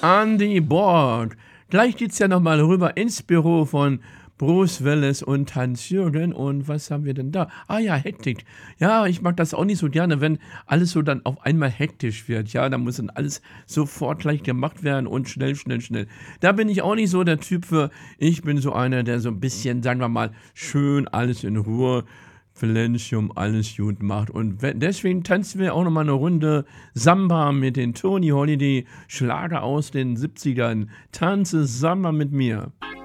an die Bord. Gleich geht's ja nochmal rüber ins Büro von Bruce Willis und Hans-Jürgen. Und was haben wir denn da? Ah ja, Hektik. Ja, ich mag das auch nicht so gerne, wenn alles so dann auf einmal hektisch wird. Ja, da muss dann alles sofort gleich gemacht werden und schnell, schnell, schnell. Da bin ich auch nicht so der Typ für. Ich bin so einer, der so ein bisschen, sagen wir mal, schön alles in Ruhe Flensium alles gut macht. Und deswegen tanzen wir auch nochmal eine Runde Samba mit den Tony Holiday Schlager aus den 70ern. Tanze Samba mit mir.